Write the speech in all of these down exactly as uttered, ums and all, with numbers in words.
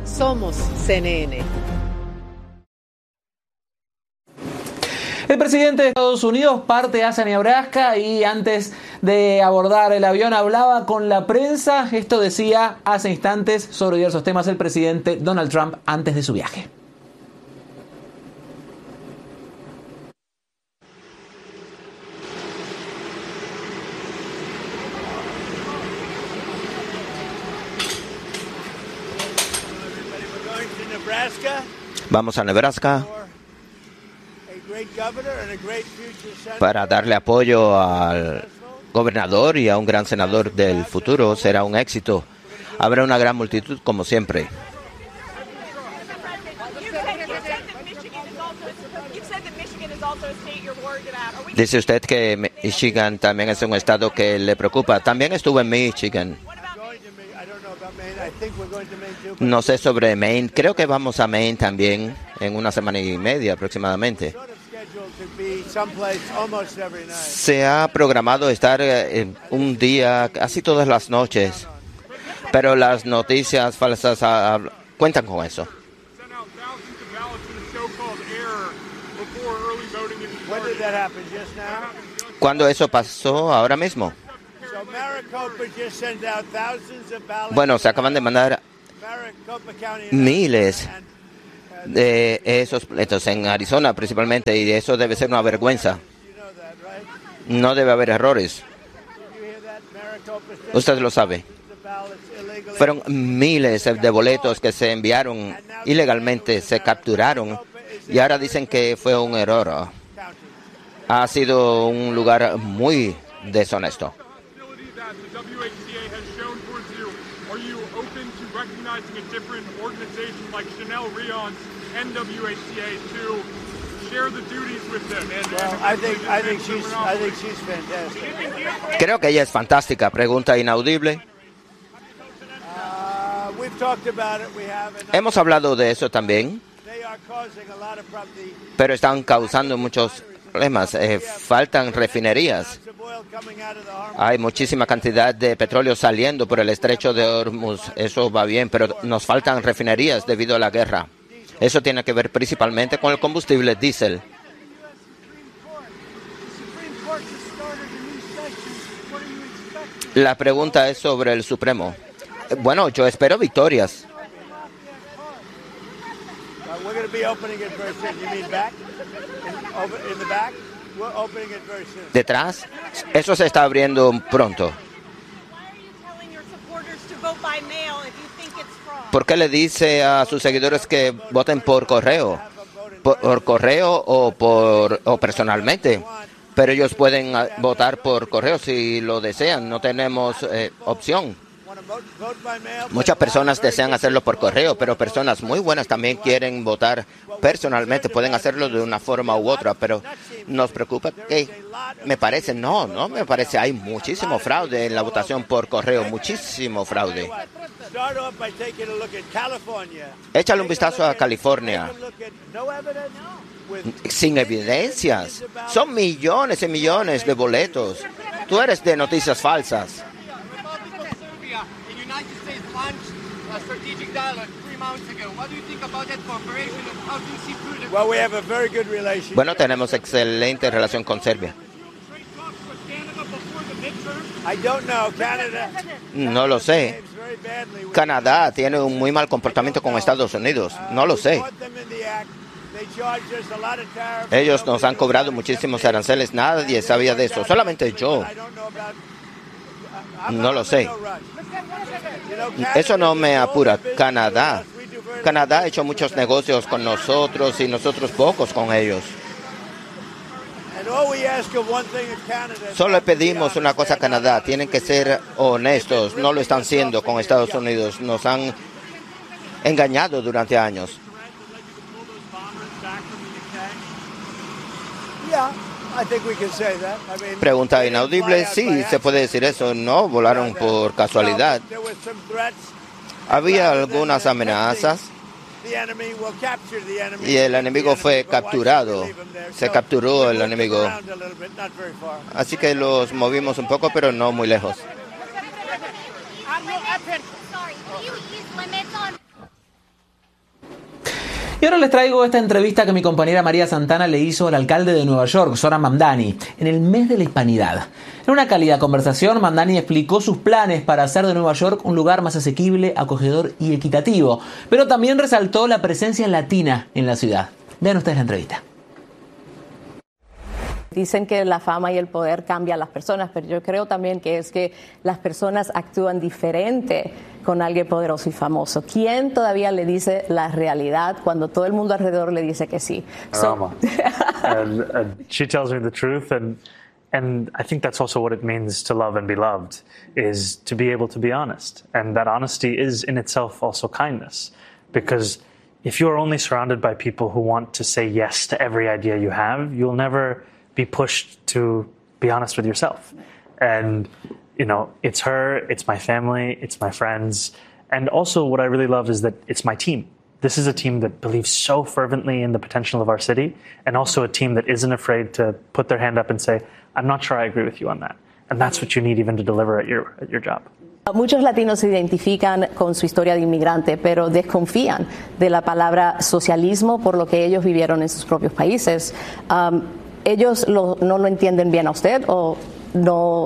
Somos C N N. El presidente de Estados Unidos parte hacia Nebraska y antes de abordar el avión hablaba con la prensa. Esto decía hace instantes sobre diversos temas el presidente Donald Trump antes de su viaje. Vamos a Nebraska para darle apoyo al gobernador y a un gran senador del futuro. Será un éxito. Habrá una gran multitud como siempre. Dice usted que Michigan también es un estado que le preocupa. También estuve en Michigan. No sé sobre Maine. Creo que vamos a Maine también en una semana y media aproximadamente. Se ha programado estar en un día casi todas las noches, pero las noticias falsas uh, cuentan con eso. ¿Cuándo eso pasó? Ahora mismo. Bueno, se acaban de mandar miles de esos boletos en Arizona principalmente, y eso debe ser una vergüenza. No debe haber errores. Usted lo sabe. Fueron miles de boletos que se enviaron ilegalmente, se capturaron, y ahora dicen que fue un error. Ha sido un lugar muy deshonesto. Creo que ella es fantástica. Pregunta inaudible. Hemos hablado de eso también, pero están causando muchos problemas. Eh, faltan refinerías. Hay muchísima cantidad de petróleo saliendo por el estrecho de Hormuz. Eso va bien, pero nos faltan refinerías debido a la guerra. Eso tiene que ver principalmente con el combustible diésel. La pregunta es sobre el Supremo. Bueno, yo espero victorias. Detrás, eso se está abriendo pronto. ¿Por qué le dice a sus seguidores que voten por correo? Por, por correo o por o personalmente. Pero ellos pueden votar por correo si lo desean. No tenemos eh, opción. Muchas personas desean hacerlo por correo, pero personas muy buenas también quieren votar personalmente. Pueden hacerlo de una forma u otra, pero nos preocupa que, me parece, no, no me parece, hay muchísimo fraude en la votación por correo, muchísimo fraude. Échale un vistazo a California. Sin evidencias. Son millones y millones de boletos. Tú eres de noticias falsas. Bueno, tenemos excelente relación con Serbia. No lo sé. Canadá tiene un muy mal comportamiento con Estados Unidos. No lo sé. Ellos nos han cobrado muchísimos aranceles. Nadie sabía de eso. Solamente yo. No lo sé. Eso no me apura. Canadá. Canadá ha hecho muchos negocios con nosotros y nosotros pocos con ellos. Solo le pedimos una cosa a Canadá. Tienen que ser honestos. No lo están siendo con Estados Unidos. Nos han engañado durante años. Pregunta inaudible. Sí, se puede decir eso. No volaron por casualidad. Había algunas amenazas y el enemigo fue capturado. Se capturó el enemigo. Así que los movimos un poco, pero no muy lejos. Y ahora les traigo esta entrevista que mi compañera María Santana le hizo al alcalde de Nueva York, Zohran Mamdani, en el mes de la hispanidad. En una cálida conversación, Mamdani explicó sus planes para hacer de Nueva York un lugar más asequible, acogedor y equitativo, pero también resaltó la presencia latina en la ciudad. Vean ustedes la entrevista. Dicen que la fama y el poder cambian a las personas, pero yo creo también que es que las personas actúan diferente con alguien poderoso y famoso. ¿Quién todavía le dice la realidad cuando todo el mundo alrededor le dice que sí? So- and, and she tells me the truth, and and I think that's also what it means to love and be loved, is to be able to be honest. And that honesty is in itself also kindness, because if you are only surrounded by people who want to say yes to every idea you have, you'll never be pushed to be honest with yourself. And, you know, it's her, it's my family, it's my friends. And also what I really love is that it's my team. This is a team that believes so fervently in the potential of our city, and also a team that isn't afraid to put their hand up and say, I'm not sure I agree with you on that. And that's what you need even to deliver at your, at your job. Muchos latinos se identifican con su historia de inmigrante, pero desconfían de la palabra socialismo por lo que ellos vivieron en sus propios países. Um, ¿Ellos lo, no lo entienden bien a usted o no,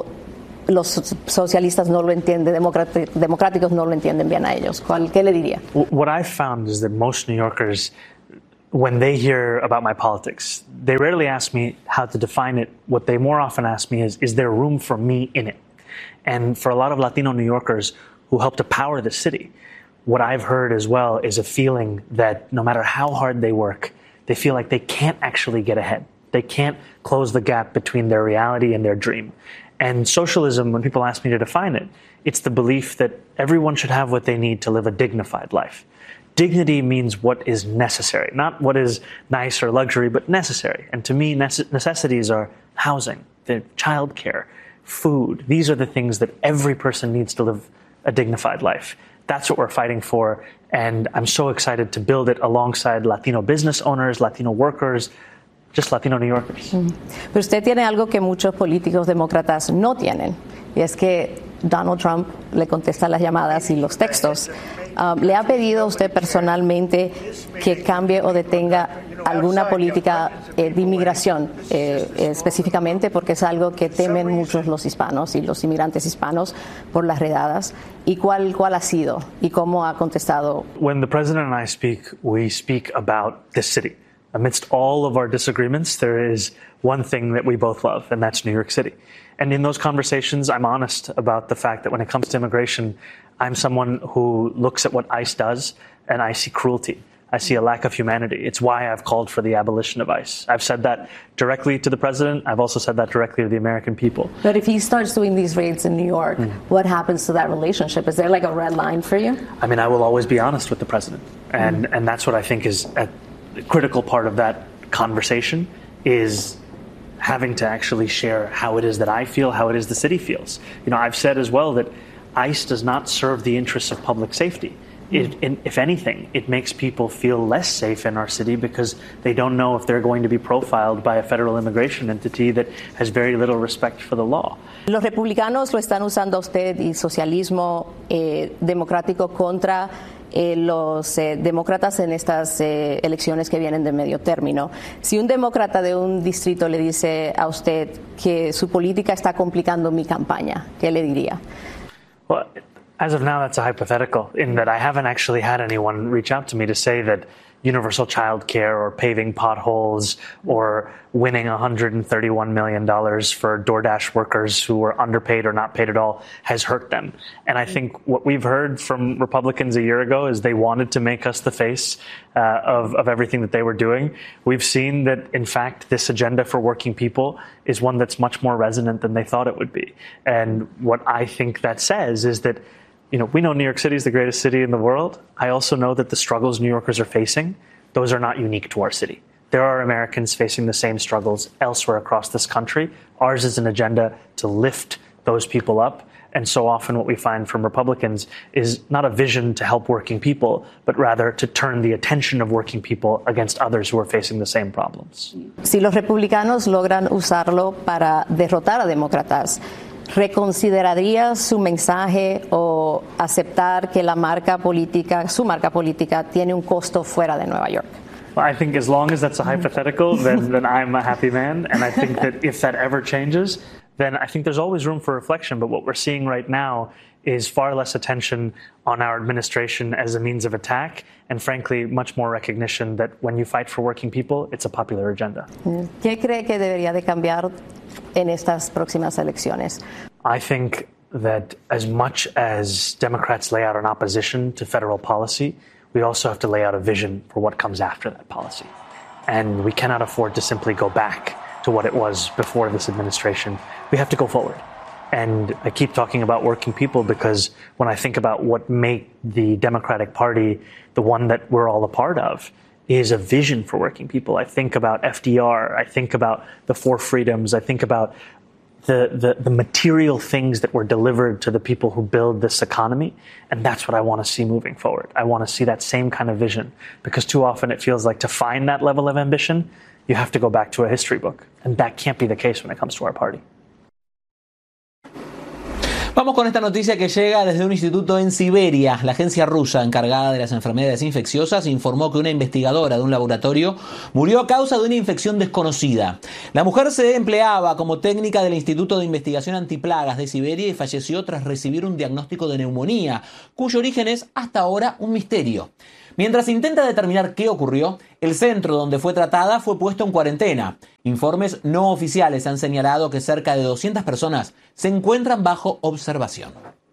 los socialistas no lo entienden, democráticos, democráticos no lo entienden bien a ellos? ¿Cuál, ¿Qué le diría? What I've found is that most New Yorkers, when they hear about my politics, they rarely ask me how to define it. What they more often ask me is, is there room for me in it? And for a lot of Latino New Yorkers who help to power the city, what I've heard as well is a feeling that no matter how hard they work, they feel like they can't actually get ahead. They can't close the gap between their reality and their dream. And socialism, when people ask me to define it, it's the belief that everyone should have what they need to live a dignified life. Dignity means what is necessary, not what is nice or luxury, but necessary. And to me, necessities are housing, childcare, food. These are the things that every person needs to live a dignified life. That's what we're fighting for. And I'm so excited to build it alongside Latino business owners, Latino workers, just Latino New Yorkers. Mm. Pero usted tiene algo que muchos políticos demócratas no tienen, y es que Donald Trump le contesta las llamadas y los textos. Um, ¿Le ha pedido a usted personalmente que cambie o detenga alguna política eh, de inmigración eh, específicamente? Porque es algo que temen muchos los hispanos y los inmigrantes hispanos por las redadas. ¿Y cuál, cuál ha sido y cómo ha contestado? When the president and I speak, we speak about this city. Amidst all of our disagreements, there is one thing that we both love, and that's New York City. And in those conversations, I'm honest about the fact that when it comes to immigration, I'm someone who looks at what ICE does, and I see cruelty. I see a lack of humanity. It's why I've called for the abolition of ICE. I've said that directly to the president. I've also said that directly to the American people. But if he starts doing these raids in New York, mm. what happens to that relationship? Is there like a red line for you? I mean, I will always be honest with the president. And, mm. and that's what I think is at the critical part of that conversation, is having to actually share how it is that I feel, how it is the city feels. You know, I've said as well that ICE does not serve the interests of public safety. It, it, if anything, it makes people feel less safe in our city because they don't know if they're going to be profiled by a federal immigration entity that has very little respect for the law. Los republicanos lo están usando a usted y socialismo eh, democrático contra eh, los eh, demócratas en estas eh, elecciones que vienen de medio término. Si un demócrata de un distrito le dice a usted que su política está complicando mi campaña, ¿qué le diría? Well, as of now, that's a hypothetical, in that I haven't actually had anyone reach out to me to say that universal child care or paving potholes or winning one hundred thirty-one million dollars for DoorDash workers who were underpaid or not paid at all has hurt them. And I think what we've heard from Republicans a year ago is they wanted to make us the face uh, of, of everything that they were doing. We've seen that, in fact, this agenda for working people is one that's much more resonant than they thought it would be. And what I think that says is that, you know, we know New York City is the greatest city in the world. I also know that the struggles New Yorkers are facing, those are not unique to our city. There are Americans facing the same struggles elsewhere across this country. Ours is an agenda to lift those people up. And so often what we find from Republicans is not a vision to help working people, but rather to turn the attention of working people against others who are facing the same problems. Si los republicanos logran usarlo para derrotar a demócratas, ¿reconsideraría su mensaje o aceptar que la marca política, su marca política, tiene un costo fuera de Nueva York? Well, I think as long as that's a hypothetical, then, then I'm a happy man. And I think that if that ever changes, then I think there's always room for reflection. But what we're seeing right now is far less attention on our administration as a means of attack, and frankly, much more recognition that when you fight for working people, it's a popular agenda. ¿Qué cree que debería de cambiar en estas próximas elecciones? I think that as much as Democrats lay out an opposition to federal policy, we also have to lay out a vision for what comes after that policy. And we cannot afford to simply go back to what it was before this administration. We have to go forward. And I keep talking about working people because when I think about what made the Democratic Party the one that we're all a part of is a vision for working people. I think about F D R. I think about the four freedoms. I think about the, the, the material things that were delivered to the people who build this economy. And that's what I want to see moving forward. I want to see that same kind of vision, because too often it feels like to find that level of ambition, you have to go back to a history book. And that can't be the case when it comes to our party. Vamos con esta noticia que llega desde un instituto en Siberia. La agencia rusa encargada de las enfermedades infecciosas informó que una investigadora de un laboratorio murió a causa de una infección desconocida. La mujer se empleaba como técnica del Instituto de Investigación Antiplagas de Siberia y falleció tras recibir un diagnóstico de neumonía, cuyo origen es hasta ahora un misterio. Mientras se intenta determinar qué ocurrió, el centro donde fue tratada fue puesto en cuarentena. Informes no oficiales han señalado que cerca de doscientas personas se encuentran bajo observación.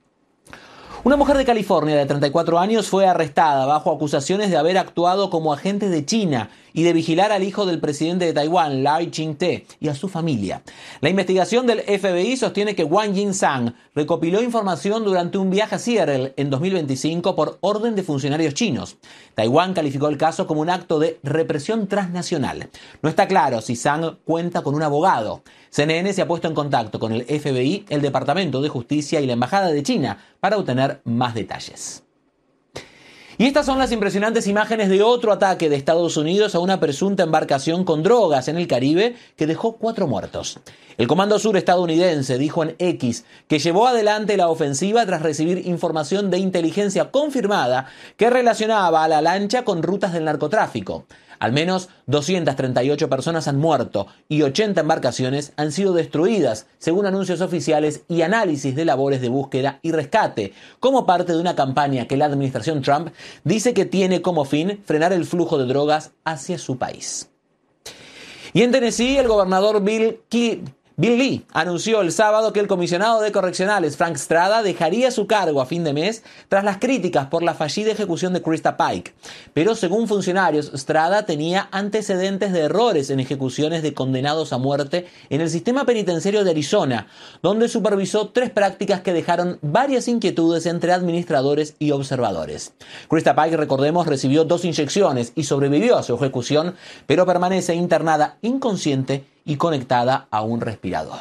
Una mujer de California de treinta y cuatro años fue arrestada bajo acusaciones de haber actuado como agente de China y de vigilar al hijo del presidente de Taiwán, Lai Ching-te, y a su familia. La investigación del F B I sostiene que Wang Jinsang recopiló información durante un viaje a Seattle en dos mil veinticinco por orden de funcionarios chinos. Taiwán calificó el caso como un acto de represión transnacional. No está claro si Zhang cuenta con un abogado. C N N se ha puesto en contacto con el F B I, el Departamento de Justicia y la Embajada de China para obtener más detalles. Y estas son las impresionantes imágenes de otro ataque de Estados Unidos a una presunta embarcación con drogas en el Caribe que dejó cuatro muertos. El Comando Sur estadounidense dijo en X que llevó adelante la ofensiva tras recibir información de inteligencia confirmada que relacionaba a la lancha con rutas del narcotráfico. Al menos doscientas treinta y ocho personas han muerto y ochenta embarcaciones han sido destruidas, según anuncios oficiales y análisis de labores de búsqueda y rescate, como parte de una campaña que la administración Trump dice que tiene como fin frenar el flujo de drogas hacia su país. Y en Tennessee, el gobernador Bill Key Bill Lee anunció el sábado que el comisionado de correccionales Frank Strada dejaría su cargo a fin de mes tras las críticas por la fallida ejecución de Krista Pike. Pero según funcionarios, Strada tenía antecedentes de errores en ejecuciones de condenados a muerte en el sistema penitenciario de Arizona, donde supervisó tres prácticas que dejaron varias inquietudes entre administradores y observadores. Krista Pike, recordemos, recibió dos inyecciones y sobrevivió a su ejecución, pero permanece internada inconsciente y conectada a un respirador.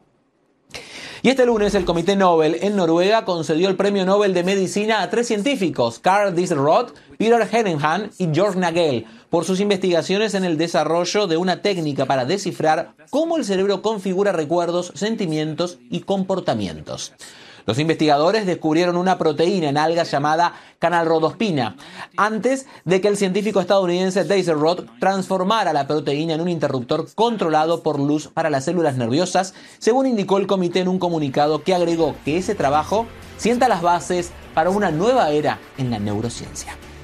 Y este lunes el Comité Nobel en Noruega concedió el Premio Nobel de Medicina a tres científicos, Carl Dieselrod, Peter Henningham y George Nagel, por sus investigaciones en el desarrollo de una técnica para descifrar cómo el cerebro configura recuerdos, sentimientos y comportamientos. Los investigadores descubrieron una proteína en algas llamada canalrodospina, antes de que el científico estadounidense Dieselrod transformara la proteína en un interruptor controlado por luz para las células nerviosas, según indicó el comité en un comunicado que agregó que ese trabajo sienta las bases para una nueva era en la neurociencia.